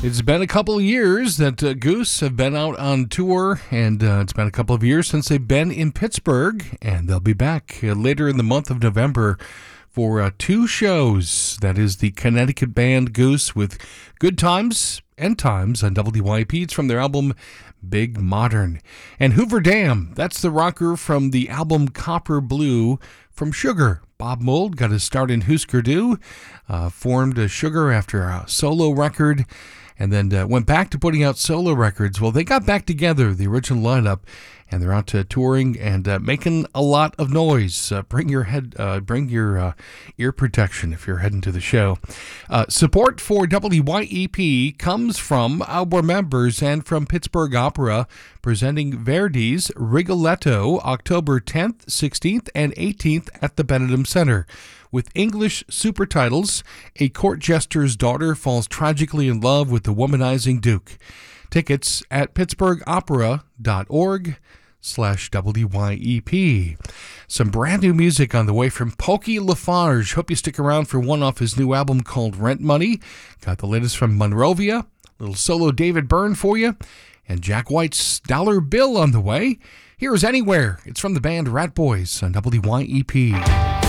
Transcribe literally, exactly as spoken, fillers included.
It's been a couple of years that uh, Goose have been out on tour, and uh, it's been a couple of years since they've been in Pittsburgh, and they'll be back uh, later in the month of November for uh, two shows. That is the Connecticut band Goose with Good Times and Times on W Y P. It's from their album Big Modern. And Hoover Dam, that's the rocker from the album Copper Blue from Sugar. Bob Mould got his start in Husker Du, uh, formed uh, Sugar after a solo record, and then uh, went back to putting out solo records. Well, they got back together, the original lineup, and they're out to touring and uh, making a lot of noise. Uh, bring your head, uh, bring your uh, ear protection if you're heading to the show. Uh, support for W Y E P comes from our members and from Pittsburgh Opera, presenting Verdi's Rigoletto October tenth, sixteenth, and eighteenth at the Benedum Center. With English super titles, a court jester's daughter falls tragically in love with the womanizing Duke. Tickets at pittsburghopera.org slash WYEP. Some brand new music on the way from Pokey LaFarge. Hope you stick around for one off his new album called Rent Money. Got the latest from Monrovia, little solo David Byrne for you, and Jack White's Dollar Bill on the way. Here's Anywhere. It's from the band Rat Boys on W Y E P.